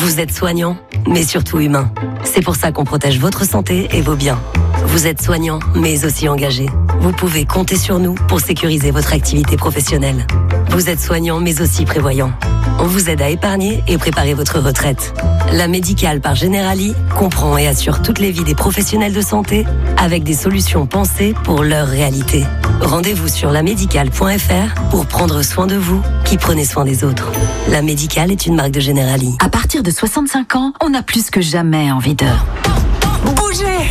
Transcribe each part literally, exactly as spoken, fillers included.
Vous êtes soignant, mais surtout humain. C'est pour ça qu'on protège votre santé et vos biens. Vous êtes soignant, mais aussi engagé. Vous pouvez compter sur nous pour sécuriser votre activité professionnelle. Vous êtes soignant, mais aussi prévoyant. On vous aide à épargner et préparer votre retraite. La Médicale par Generali comprend et assure toutes les vies des professionnels de santé avec des solutions pensées pour leur réalité. Rendez-vous sur la médicale point f r pour prendre soin de vous qui prenez soin des autres. La Médicale est une marque de Generali. À partir de soixante-cinq ans, on a plus que jamais envie de bouger.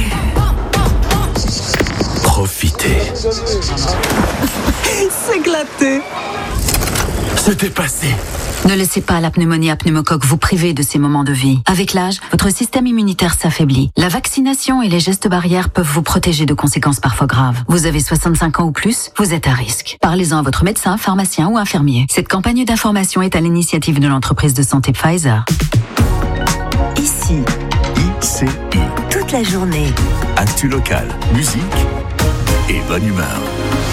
Profiter. S'éclater. Se dépasser. Ne laissez pas la pneumonie à pneumocoque vous priver de ces moments de vie. Avec l'âge, votre système immunitaire s'affaiblit. La vaccination et les gestes barrières peuvent vous protéger de conséquences parfois graves. Vous avez soixante-cinq ans ou plus, vous êtes à risque. Parlez-en à votre médecin, pharmacien ou infirmier. Cette campagne d'information est à l'initiative de l'entreprise de santé Pfizer. Ici, I C I. toute la journée. Actu local, musique et bonne humeur.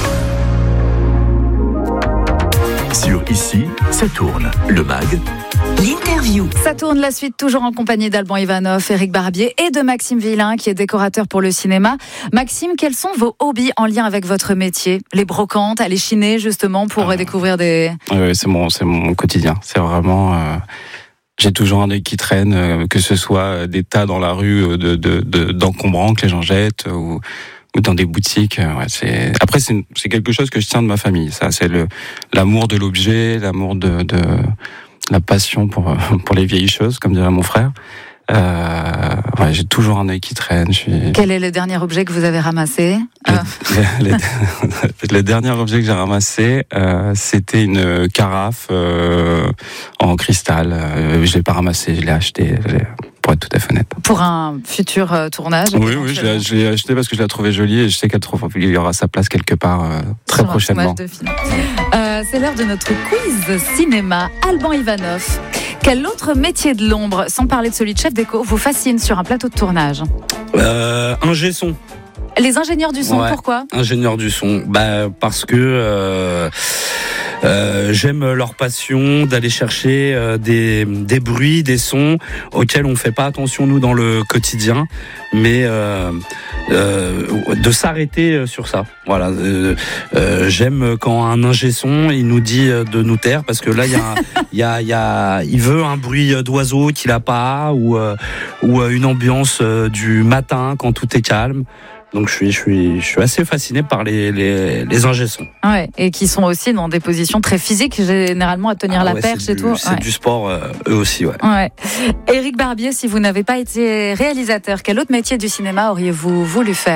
Sur Ici, ça tourne. Le mag. L'interview. Ça tourne la suite, toujours en compagnie d'Alban Ivanov, Éric Barbier et de Maxime Villain, qui est décorateur pour le cinéma. Maxime, quels sont vos hobbies en lien avec votre métier ? Les brocantes, aller chiner justement pour ah. découvrir des... Oui, c'est mon, c'est mon quotidien. C'est vraiment... Euh... J'ai toujours un œil qui traîne, euh, que ce soit des tas dans la rue de, de, de, d'encombrants que les gens jettent ou... ou dans des boutiques. Ouais, c'est... Après, c'est, une, c'est quelque chose que je tiens de ma famille. Ça, c'est le, l'amour de l'objet, l'amour de, de la passion pour, pour les vieilles choses, comme dirait mon frère. Euh, ouais, j'ai toujours un œil qui traîne. Je suis... Quel est le dernier objet que vous avez ramassé ? Le, le, le, le dernier objet que j'ai ramassé, euh, c'était une carafe euh, en cristal. Euh, je l'ai pas ramassé, je l'ai acheté. Je l'ai... Pour être tout à fait honnête. Pour un futur euh, tournage. Oui, oui, je l'ai, je l'ai acheté parce que je l'ai trouvé jolie et je sais qu'elle trouve, il y aura sa place quelque part euh, très sur prochainement. De film. Euh, c'est l'heure de notre quiz cinéma. Alban Ivanov, quel autre métier de l'ombre, sans parler de celui de chef déco, vous fascine sur un plateau de tournage ? euh, Ingé son. Les ingénieurs du son, ouais, pourquoi ? Ingénieurs du son, bah parce que euh, euh, j'aime leur passion d'aller chercher euh, des des bruits, des sons auxquels on fait pas attention nous dans le quotidien, mais euh, euh, de s'arrêter sur ça. Voilà, euh, euh, j'aime quand un ingé son il nous dit de nous taire parce que là il y a il y a il y a il veut un bruit d'oiseau qu'il a pas ou euh, ou une ambiance du matin quand tout est calme. Donc je suis, je suis, je suis assez fasciné par les, les, les ingé-sons. Ouais, et qui sont aussi dans des positions très physiques, généralement à tenir ah la ouais, perche et du, tout. C'est ouais. du sport, euh, eux aussi, ouais. ouais. Éric Barbier, si vous n'avez pas été réalisateur, quel autre métier du cinéma auriez-vous voulu faire ?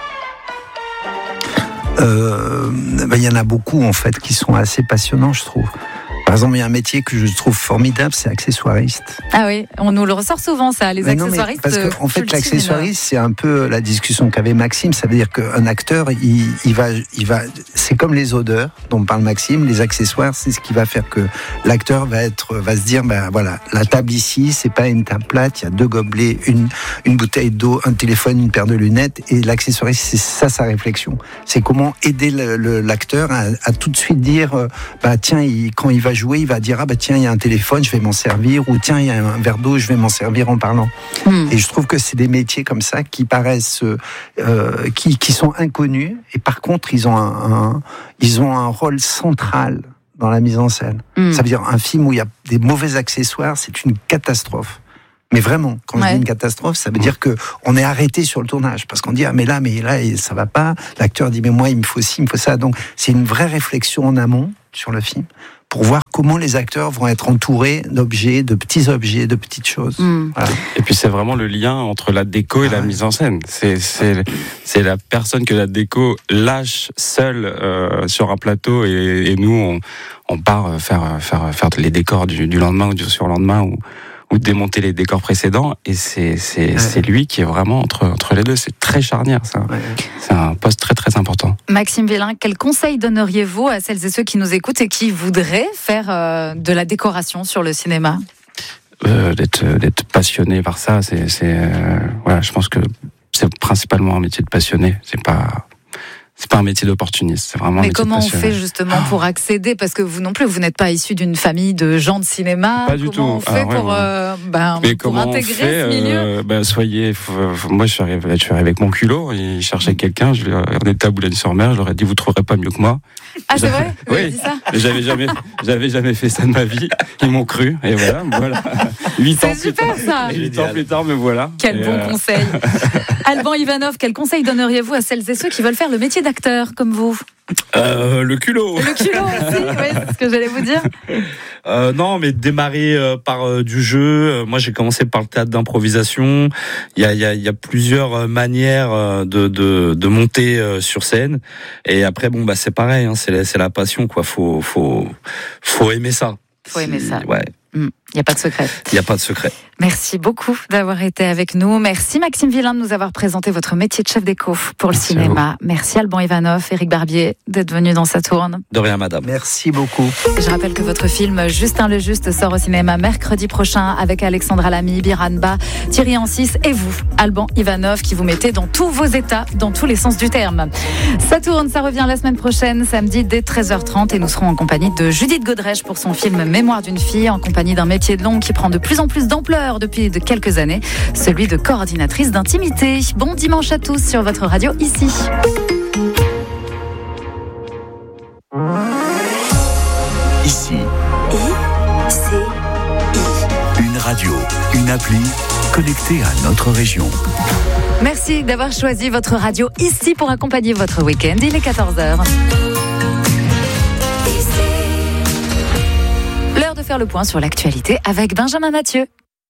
Euh, ben, y en a beaucoup en fait qui sont assez passionnants, je trouve. Par exemple, il y a un métier que je trouve formidable, c'est accessoiriste. Ah oui, on nous le ressort souvent, ça, les mais accessoiristes. Non, parce qu'en fait, l'accessoiriste, c'est un peu la discussion qu'avait Maxime. Ça veut dire qu'un acteur, il, il va, il va, c'est comme les odeurs dont parle Maxime. Les accessoires, c'est ce qui va faire que l'acteur va être, va se dire, ben voilà, la table ici, c'est pas une table plate. Il y a deux gobelets, une, une bouteille d'eau, un téléphone, une paire de lunettes. Et l'accessoiriste, c'est ça sa réflexion. C'est comment aider le, le, l'acteur à, à tout de suite dire, bah tiens, il, quand il va jouer, il va dire ah bah tiens il y a un téléphone, je vais m'en servir, ou tiens il y a un verre d'eau, je vais m'en servir en parlant. Mmh. Et je trouve que c'est des métiers comme ça qui paraissent, euh, qui qui sont inconnus, et par contre ils ont un, un ils ont un rôle central dans la mise en scène. Mmh. Ça veut dire un film où il y a des mauvais accessoires, c'est une catastrophe. Mais vraiment, quand ouais. je dis une catastrophe, ça veut dire que on est arrêté sur le tournage parce qu'on dit ah mais là mais là ça va pas. L'acteur dit mais moi il me faut ci, il me faut ça. Donc c'est une vraie réflexion en amont sur le film pour voir comment les acteurs vont être entourés d'objets, de petits objets, de petites choses. Mmh. Voilà. Et puis c'est vraiment le lien entre la déco et ah la ouais. mise en scène. C'est, c'est, c'est la personne que la déco lâche seule euh, sur un plateau et, et nous on, on part faire, faire, faire les décors du, du lendemain ou du surlendemain ou ou démonter les décors précédents, et c'est c'est ouais. c'est lui qui est vraiment entre entre les deux. C'est très charnière, ça. Ouais. C'est un poste très très important. Maxime Villain, quel conseil donneriez-vous à celles et ceux qui nous écoutent et qui voudraient faire euh, de la décoration sur le cinéma ? euh, d'être d'être passionné par ça, c'est c'est euh, voilà, je pense que c'est principalement un métier de passionné. C'est pas c'est pas un métier d'opportuniste, c'est vraiment un Mais métier de comment on passionné. fait justement pour accéder? Parce que vous non plus, vous n'êtes pas issu d'une famille de gens de cinéma. Pas du comment tout. on fait Ah, ouais, pour, ouais. euh, ben, Mais pour comment on intégrer fait, ce milieu euh, ben, soyez, faut- faut- moi je suis arrivé, je suis arrivé avec mon culot, il cherchait quelqu'un, je, lui- on était à Boulogne-sur-Mer, je leur ai dit vous trouverez pas mieux que moi. Ah, c'est vrai? Vous avez Oui. dit ça? Mais j'avais jamais, j'avais jamais fait ça de ma vie. Ils m'ont cru et voilà, voilà. Huit ans C'est plus tard, super ça! huit ans plus tard, me voilà. Quel Et, bon euh, conseil. Alban Ivanov, quel conseil donneriez-vous à celles et ceux qui veulent faire le métier d'acteur comme vous? Euh, le culot. Le culot aussi, oui, c'est ce que j'allais vous dire. Euh, non, mais démarrer euh, par euh, du jeu. Euh, moi, j'ai commencé par le théâtre d'improvisation. Il y a, il y a, il y a plusieurs euh, manières euh, de, de, de monter euh, sur scène. Et après, bon, bah, c'est pareil. Hein, c'est la, c'est la passion, quoi. Faut, faut, faut aimer ça. Faut aimer ça. Ouais. Il mmh, n'y a pas de secret. Il n'y a pas de secret. Merci beaucoup d'avoir été avec nous. Merci Maxime Villain de nous avoir présenté votre métier de chef d'éco pour le Merci cinéma. Merci Alban Ivanov, Éric Barbier d'être venu dans Saturne. De rien, madame. Merci beaucoup. Je rappelle que votre film Justin le Juste sort au cinéma mercredi prochain avec Alexandra Lamy, Biranba, Thierry Ancis et vous, Alban Ivanov, qui vous mettez dans tous vos états, dans tous les sens du terme. Saturne, ça revient la semaine prochaine, samedi dès treize heures trente, et nous serons en compagnie de Judith Godrèche pour son film Mémoire d'une fille, en compagnie d'un métier de longue qui prend de plus en plus d'ampleur depuis de quelques années, celui de coordinatrice d'intimité. Bon dimanche à tous sur votre radio ici. Ici, I, C, I. une radio, une appli connectée à notre région. Merci d'avoir choisi votre radio ici pour accompagner votre week-end. Il est quatorze heures. L'heure de faire le point sur l'actualité avec Benjamin Mathieu.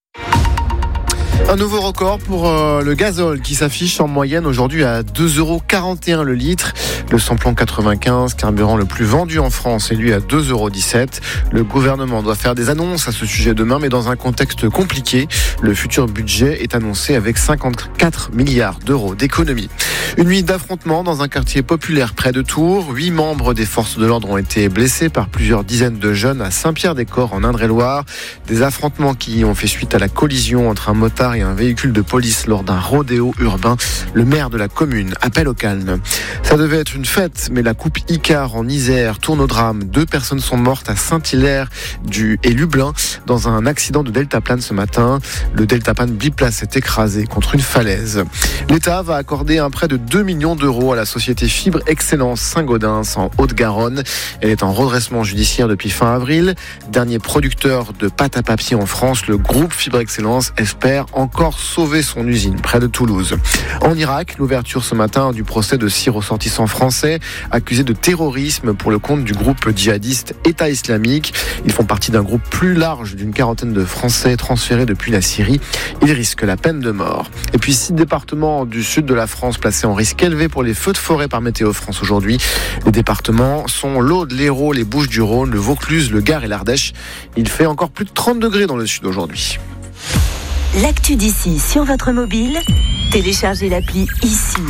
Un nouveau record pour euh, le gazole qui s'affiche en moyenne aujourd'hui à deux euros quarante et un le litre. Le samplon quatre-vingt-quinze, carburant le plus vendu en France, est lui à deux euros dix-sept. Le gouvernement doit faire des annonces à ce sujet demain, mais dans un contexte compliqué. Le futur budget est annoncé avec cinquante-quatre milliards d'euros d'économies. Une nuit d'affrontement dans un quartier populaire près de Tours. Huit membres des forces de l'ordre ont été blessés par plusieurs dizaines de jeunes à Saint-Pierre-des-Corps en Indre-et-Loire. Des affrontements qui ont fait suite à la collision entre un motard et un véhicule de police lors d'un rodéo urbain. Le maire de la commune appelle au calme. Ça devait être une fête, mais la coupe Icar en Isère tourne au drame. Deux personnes sont mortes à Saint-Hilaire du et Lublin dans un accident de deltaplane ce matin. Le deltaplane biplace s'est écrasé contre une falaise. L'État va accorder un prêt de deux millions d'euros à la société Fibre Excellence Saint-Gaudens en Haute-Garonne. Elle est en redressement judiciaire depuis fin avril. Dernier producteur de pâte à papier en France, le groupe Fibre Excellence espère encore sauver son usine près de Toulouse. En Irak, l'ouverture ce matin du procès de six ressortissants français accusés de terrorisme pour le compte du groupe djihadiste État islamique. Ils font partie d'un groupe plus large d'une quarantaine de Français transférés depuis la Syrie. Ils risquent la peine de mort. Et puis six départements du sud de la France placés en risque élevé pour les feux de forêt par Météo France aujourd'hui. Les départements sont l'Aude, l'Hérault, les Bouches-du-Rhône, le Vaucluse, le Gard et l'Ardèche. Il fait encore plus de trente degrés dans le sud aujourd'hui. L'actu d'ici sur votre mobile, téléchargez l'appli Ici.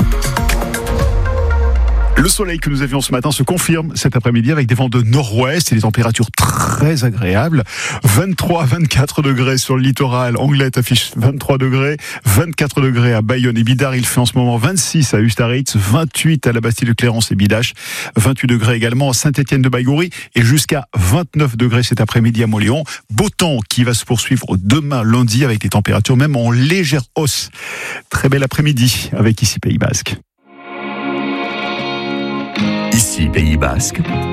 Le soleil que nous avions ce matin se confirme cet après-midi avec des vents de nord-ouest et des températures très agréables. vingt-trois à vingt-quatre degrés sur le littoral. Anglette affiche vingt-trois degrés, vingt-quatre degrés à Bayonne et Bidart. Il fait en ce moment vingt-six à Ustaritz, vingt-huit à la Bastille de Clérance et Bidache, vingt-huit degrés également à Saint-Étienne de Baïgoury et jusqu'à vingt-neuf degrés cet après-midi à Montléon. Beau temps qui va se poursuivre demain lundi avec des températures même en légère hausse. Très bel après-midi avec Ici Pays Basque. Ici, Pays Basque,